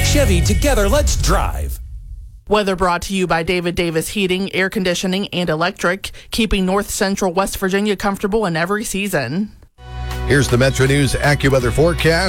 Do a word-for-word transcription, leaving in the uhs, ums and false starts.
Chevy, together, let's drive. Weather brought to you by David Davis Heating, Air Conditioning, and Electric, keeping North Central West Virginia comfortable in every season. Here's the Metro News AccuWeather forecast.